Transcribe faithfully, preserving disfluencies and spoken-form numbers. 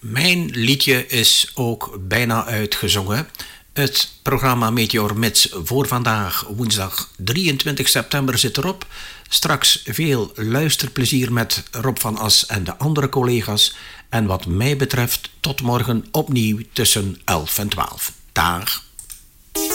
Mijn liedje is ook bijna uitgezongen. Het programma Meteor Mits voor vandaag, woensdag drieëntwintig september, zit erop. Straks veel luisterplezier met Rob van As en de andere collega's. En wat mij betreft tot morgen opnieuw tussen elf en twaalf. Dag.